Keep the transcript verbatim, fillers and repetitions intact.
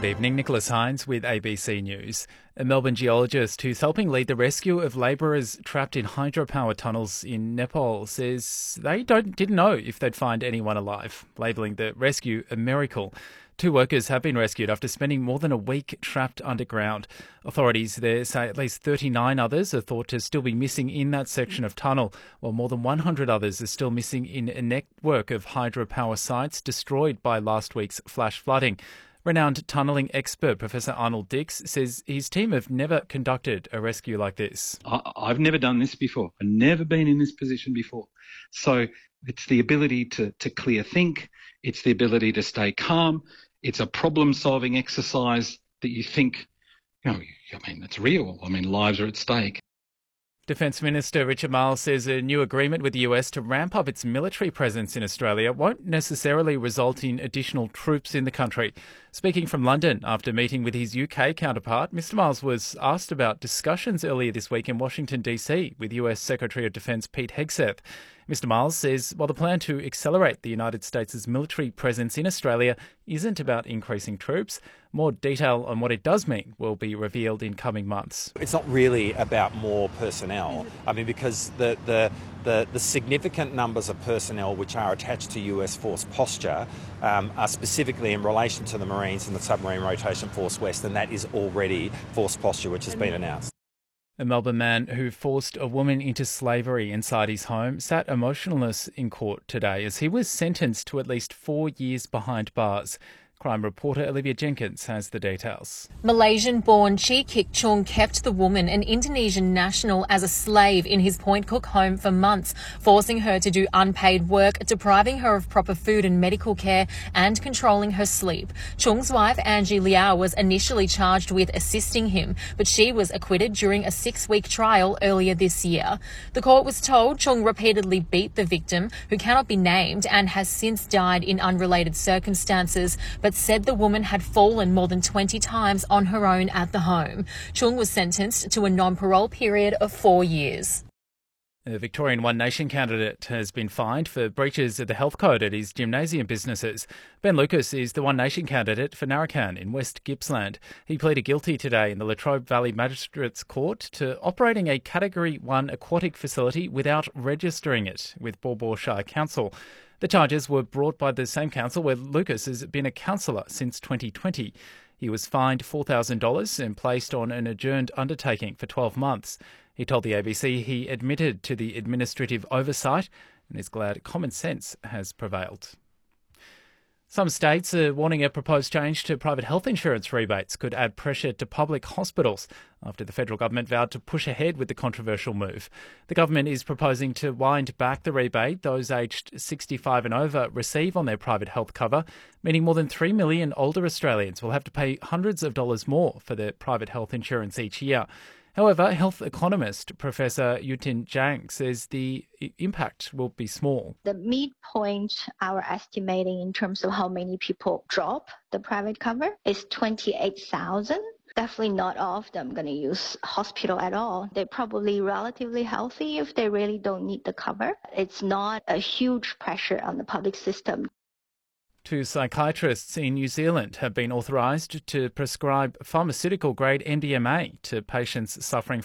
Good evening, Nicholas Hines with A B C News. A Melbourne geologist who's helping lead the rescue of labourers trapped in hydropower tunnels in Nepal says they don't didn't know if they'd find anyone alive, labelling the rescue a miracle. Two workers have been rescued after spending more than a week trapped underground. Authorities there say at least thirty-nine others are thought to still be missing in that section of tunnel, while more than one hundred others are still missing in a network of hydropower sites destroyed by last week's flash flooding. Renowned tunnelling expert Professor Arnold Dix says his team have never conducted a rescue like this. I've never done this before. I've never been in this position before. So it's the ability to, to clear think. It's the ability to stay calm. It's a problem-solving exercise that you think, you know, I mean, it's real. I mean, lives are at stake. Defence Minister Richard Marles says a new agreement with the U S to ramp up its military presence in Australia won't necessarily result in additional troops in the country. Speaking from London after meeting with his U K counterpart, Mister Marles was asked about discussions earlier this week in Washington, D C with U S Secretary of Defence Pete Hegseth. Mister Marles says while the plan to accelerate the United States' military presence in Australia isn't about increasing troops, more detail on what it does mean will be revealed in coming months. It's not really about more personnel. I mean, because the, the, the, the significant numbers of personnel which are attached to U S Force Posture um, are specifically in relation to the Marines and the Submarine Rotation Force West, and that is already Force Posture, which has been announced. A Melbourne man who forced a woman into slavery inside his home sat emotionless in court today as he was sentenced to at least four years behind bars. Crime reporter Olivia Jenkins has the details. Malaysian-born Chi Kik Chung kept the woman, an Indonesian national, as a slave in his Point Cook home for months, forcing her to do unpaid work, depriving her of proper food and medical care, and controlling her sleep. Chung's wife, Angie Liao, was initially charged with assisting him, but she was acquitted during a six-week trial earlier this year. The court was told Chung repeatedly beat the victim, who cannot be named and has since died in unrelated circumstances, but said the woman had fallen more than twenty times on her own at the home. Chung was sentenced to a non-parole period of four years. A Victorian One Nation candidate has been fined for breaches of the health code at his gymnasium businesses. Ben Lucas is the One Nation candidate for Narrabeen in West Gippsland. He pleaded guilty today in the Latrobe Valley Magistrates Court to operating a Category one aquatic facility without registering it with Baw Baw Shire Council. The charges were brought by the same council where Lucas has been a councillor since twenty twenty. He was fined four thousand dollars and placed on an adjourned undertaking for twelve months. He told the A B C he admitted to the administrative oversight and is glad common sense has prevailed. Some states are warning a proposed change to private health insurance rebates could add pressure to public hospitals after the federal government vowed to push ahead with the controversial move. The government is proposing to wind back the rebate those aged sixty-five and over receive on their private health cover, meaning more than three million older Australians will have to pay hundreds of dollars more for their private health insurance each year. However, health economist Professor Yutin Zhang says the impact will be small. The midpoint, our estimating in terms of how many people drop the private cover is twenty-eight thousand. Definitely not all of them going to use hospital at all. They're probably relatively healthy if they really don't need the cover. It's not a huge pressure on the public system. Two psychiatrists in New Zealand have been authorised to prescribe pharmaceutical-grade M D M A to patients suffering